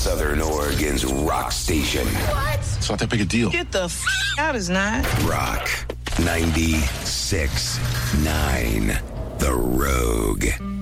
Southern Oregon's rock station. What? It's not that big a deal. Get the out, it's not. Rock 96.9. The Rogue.